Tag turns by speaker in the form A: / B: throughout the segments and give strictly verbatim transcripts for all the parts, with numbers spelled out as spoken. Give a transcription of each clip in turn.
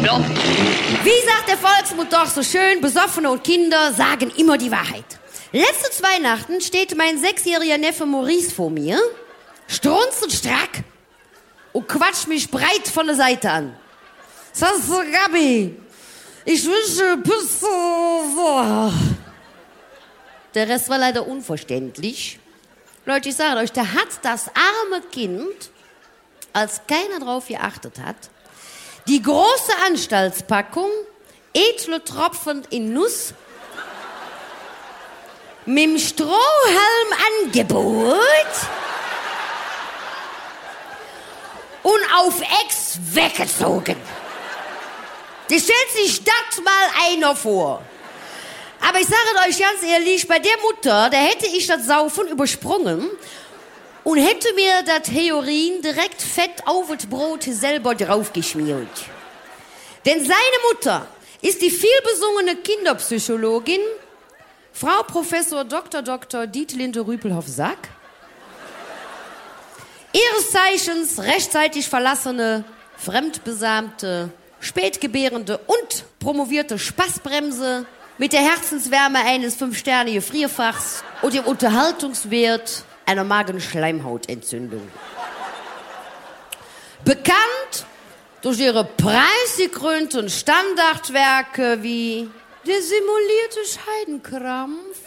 A: Ja.
B: Wie sagt der Volksmund doch so schön, Besoffene und Kinder sagen immer die Wahrheit. Letztes Weihnachten steht mein sechsjähriger Neffe Maurice vor mir, strunzend strack und quatscht mich breit von der Seite an. Sagst du, Gabi, ich wünsche bis... Der Rest war leider unverständlich. Leute, ich sage euch, da hat das arme Kind, als keiner drauf geachtet hat, die große Anstaltspackung, edle Tropfen in Nuss, mit dem Strohhalm Angebot und auf Ex weggezogen. Das stellt sich das mal einer vor. Aber ich sage euch ganz ehrlich, bei der Mutter, da hätte ich das Saufen übersprungen und hätte mir das Heroin direkt fett auf das Brot selber draufgeschmiert. Denn seine Mutter ist die vielbesungene Kinderpsychologin Frau Professor Doktor Doktor Dietlinde Rüpelhoff-Sack, ihres Zeichens rechtzeitig verlassene, fremdbesamte, spätgebärende und promovierte Spaßbremse mit der Herzenswärme eines Fünf-Sterne-Gefrierfachs und dem Unterhaltungswert einer Magenschleimhautentzündung. Bekannt durch ihre preisgekrönten Standardwerke wie Der simulierte Scheidenkrampf,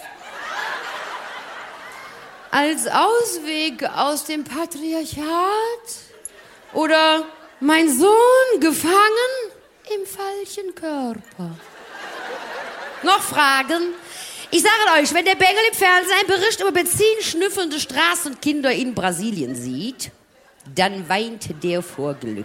B: Als Ausweg aus dem Patriarchat oder Mein Sohn gefangen im falschen Körper. Noch Fragen? Ich sage euch, wenn der Bengel im Fernsehen einen Bericht über benzinschnüffelnde Straßenkinder in Brasilien sieht, dann weint der vor Glück.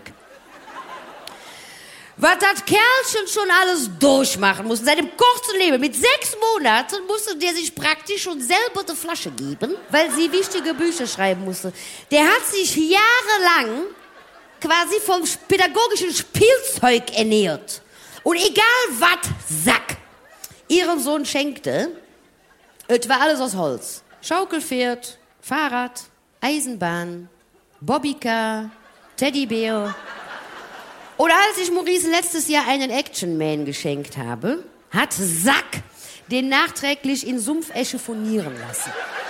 B: Was das Kerlchen schon alles durchmachen muss in seinem kurzen Leben. Mit sechs Monaten musste der sich praktisch schon selber die Flasche geben, weil sie wichtige Bücher schreiben musste. Der hat sich jahrelang quasi vom pädagogischen Spielzeug ernährt. Und egal was Sack ihrem Sohn schenkte, es war alles aus Holz. Schaukelpferd, Fahrrad, Eisenbahn, Bobbycar, Teddybär. Oder als ich Maurice letztes Jahr einen Action-Man geschenkt habe, hat Sack den nachträglich in Sumpfesche furnieren lassen.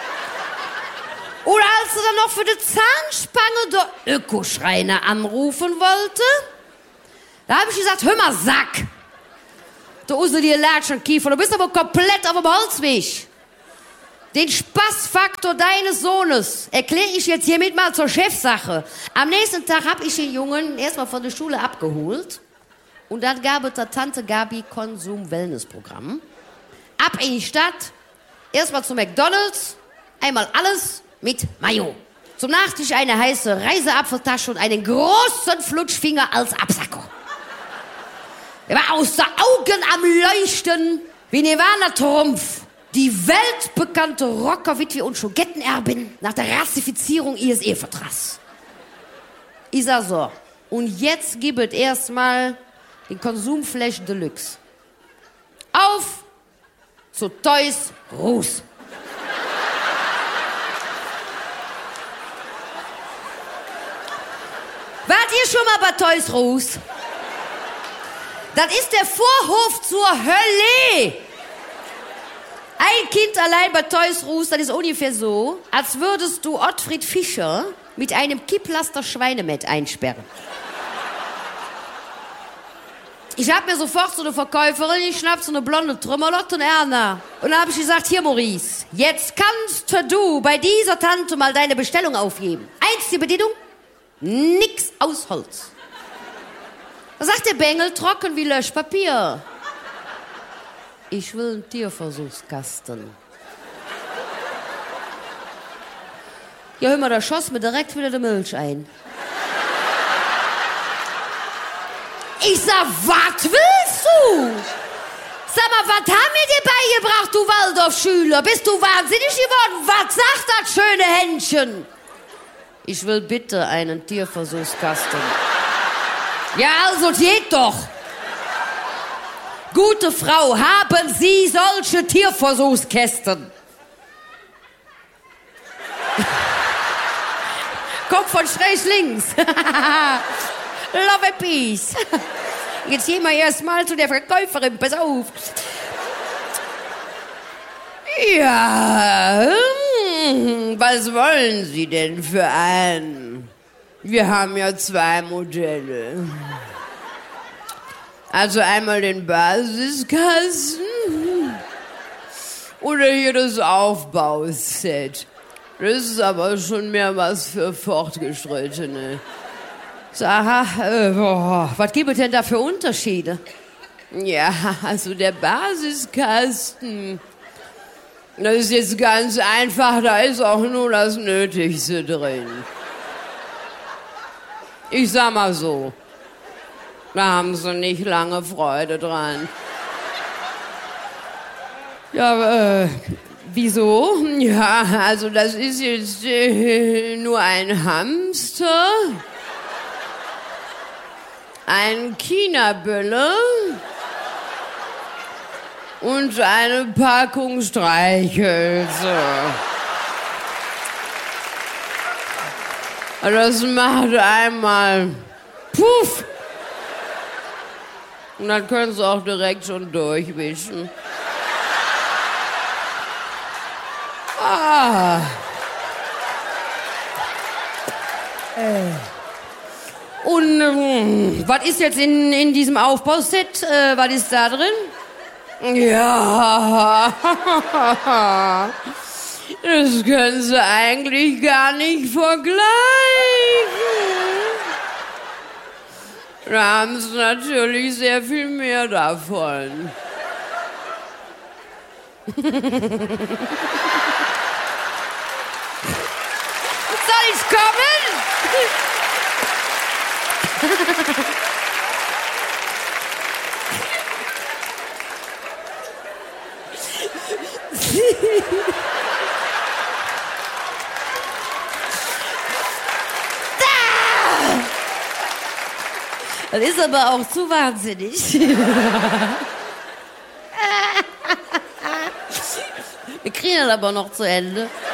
B: Oder als er dann noch für die Zahnspange der Ökoschreiner anrufen wollte, da habe ich gesagt, hör mal, Sack, du Usse dir Latschenkiefer, du bist aber komplett auf dem Holzweg. Den Spaßfaktor deines Sohnes erkläre ich jetzt hiermit mal zur Chefsache. Am nächsten Tag habe ich den Jungen erstmal von der Schule abgeholt und dann gab es der Tante Gabi Konsum-Wellness-Programm. Ab in die Stadt, erstmal zu McDonald's, einmal alles mit Mayo. Zum Nachtisch eine heiße Reiseapfeltasche und einen großen Flutschfinger als Absacker. Er war aus den Augen am Leuchten wie Nirvana Trumpf. Die weltbekannte Rockerwitwe und Schogettenerbin nach der Rassifizierung ihres Ehevertrags. Ich sag so, und jetzt gibt es erstmal den Konsumflash Deluxe. Auf zu Toys R Us. Wart ihr schon mal bei Toys R Us? Das ist der Vorhof zur Hölle. Ein Kind allein bei Toys R Us, das ist ungefähr so, als würdest du Ottfried Fischer mit einem Kipplaster Schweinemett einsperren. Ich hab mir sofort so eine Verkäuferin geschnappt, so eine blonde Trümmerlotte und Erna. Und dann hab ich gesagt, hier Maurice, jetzt kannst du bei dieser Tante mal deine Bestellung aufgeben. Einzige Bedienung, nix aus Holz. Da sagt der Bengel, trocken wie Löschpapier. Ich will einen Tierversuchskasten. Ja, hör mal, da schoss mir direkt wieder die Milch ein. Ich sag, was willst du? Sag mal, was haben wir dir beigebracht, du Waldorfschüler? Bist du wahnsinnig geworden? Was sagt das schöne Händchen? Ich will bitte einen Tierversuchskasten. Ja, also, es geht doch. Gute Frau, haben Sie solche Tierversuchskästen? Kommt von schräg links. Love and peace. Jetzt gehen wir erst mal zu der Verkäuferin, pass auf. Ja, hm, was wollen Sie denn für einen? Wir haben ja zwei Modelle. Also einmal den Basiskasten oder hier das Aufbauset. Das ist aber schon mehr was für Fortgeschrittene. Sag, äh, boah, was gibt es denn da für Unterschiede? Ja, also der Basiskasten, das ist jetzt ganz einfach, da ist auch nur das Nötigste drin. Ich sag mal so, da haben sie nicht lange Freude dran. Ja, äh, wieso? Ja, also das ist jetzt äh, nur ein Hamster, ein China-Bölle und eine Packung Streichhölzer. Das macht einmal puff. Und dann können Sie auch direkt schon durchwischen. Ah. Äh. Und ähm, was ist jetzt in, in diesem Aufbauset? Äh, was ist da drin? Ja. Das können Sie eigentlich gar nicht vergleichen. Da haben Sie natürlich sehr viel mehr davon. Soll ich kommen? Das ist aber auch zu wahnsinnig. Wir kriegen das aber noch zu Ende.